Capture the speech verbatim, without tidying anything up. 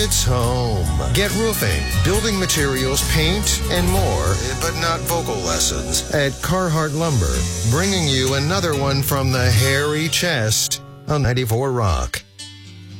It's home. Get roofing, building materials, paint, and more, but not vocal lessons at Carhartt Lumber, bringing you another one from the hairy chest on ninety-four Rock.